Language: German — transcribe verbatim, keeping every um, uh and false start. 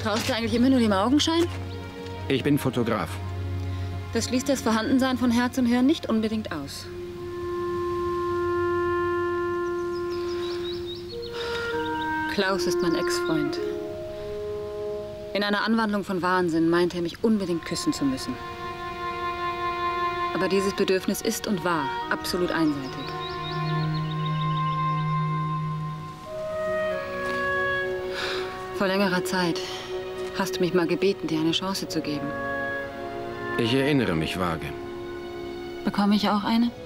Traust du eigentlich immer nur dem Augenschein? Ich bin Fotograf. Das schließt das Vorhandensein von Herz und Hirn nicht unbedingt aus. Klaus ist mein Ex-Freund. In einer Anwandlung von Wahnsinn meinte er, mich unbedingt küssen zu müssen. Aber dieses Bedürfnis ist und war absolut einseitig. Vor längerer Zeit hast du mich mal gebeten, dir eine Chance zu geben. Ich erinnere mich vage. Bekomme ich auch eine?